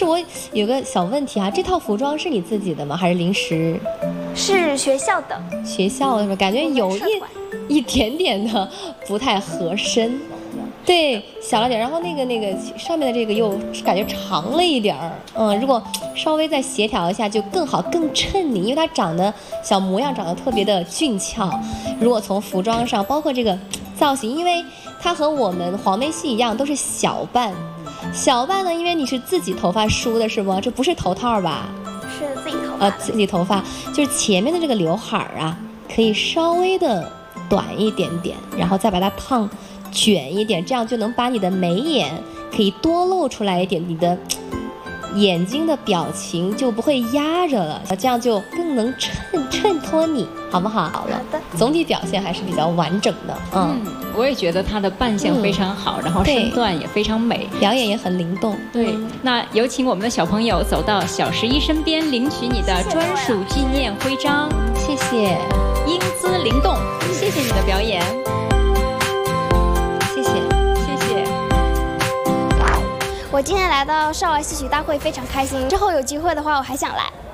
是我有个小问题啊，这套服装是你自己的吗？还是临时？ 是学校的。 学校的是吧？感觉有一点点的不太合身。对，小了点，然后那个上面的这个又感觉长了一点儿，如果稍微再协调一下就更好，更衬你，因为它长得小模样长得特别的俊俏。如果从服装上，包括这个造型，因为它和我们黄梅戏一样，都是小半。小半呢，因为你是自己头发梳的是不？这不是头套吧？ 是自己头发。 自己头发，就是前面的这个刘海啊，可以稍微的短一点点，然后再把它烫卷一点，这样就能把你的眉眼可以多露出来一点，你的眼睛的表情就不会压着了，这样就更能衬托你，好不好？好了， 好的。 总体表现还是比较完整的， 我也觉得她的扮相非常好，然后身段也非常美， 表演也很灵动。 对，那有请我们的小朋友走到小11身边，领取你的专属纪念徽章。 谢谢， 英姿灵动，谢谢你的表演。 我今天来到少儿戏曲大会非常开心，之后有机会的话我还想来。